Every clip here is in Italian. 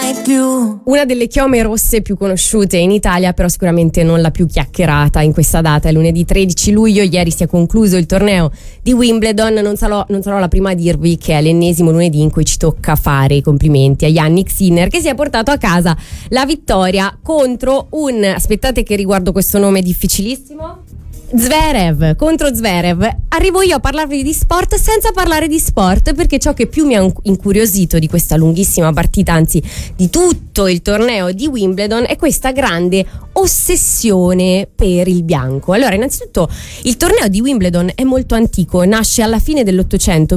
mai più. Una delle chiome rosse più conosciute in Italia, però sicuramente non la più chiacchierata in questa data, è lunedì 13 luglio. Ieri si è concluso il torneo di Wimbledon. Non sarò la prima a dirvi che è l'ennesimo lunedì in cui ci tocca fare i complimenti a Jannik Sinner, che si è portato a casa la vittoria contro un, aspettate che riguardo questo nome difficilissimo, Zverev, contro Zverev. Arrivo io a parlarvi di sport senza parlare di sport, perché ciò che più mi ha incuriosito di questa lunghissima partita, anzi di tutto il torneo di Wimbledon, è questa grande ossessione per il bianco. Allora, innanzitutto il torneo di Wimbledon è molto antico, nasce alla fine dell'Ottocento,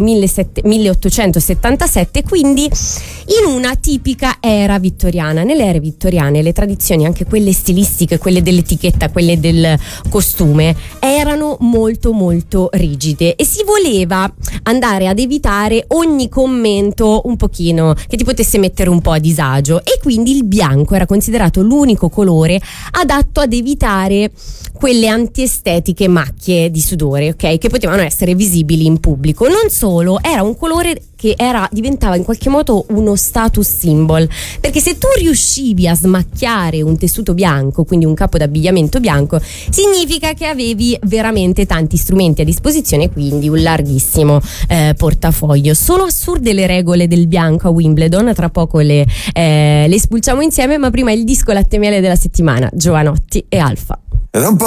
1877, quindi in una tipica era vittoriana. Nelle ere vittoriane le tradizioni, anche quelle stilistiche, quelle dell'etichetta, quelle del costume, erano molto molto rigide e si voleva andare ad evitare ogni commento un pochino che ti potesse mettere un po' a disagio, e quindi il bianco era considerato l'unico colore adatto ad evitare quelle antiestetiche macchie di sudore, ok, che potevano essere visibili in pubblico. Non solo, era un colore che diventava in qualche modo uno status symbol, perché se tu riuscivi a smacchiare un tessuto bianco, quindi un capo d'abbigliamento bianco, significa che avevi veramente tanti strumenti a disposizione, quindi un larghissimo portafoglio. Sono assurde le regole del bianco a Wimbledon, tra poco le spulciamo insieme, ma prima il disco latte e miele della settimana, Giovanotti e Alfa.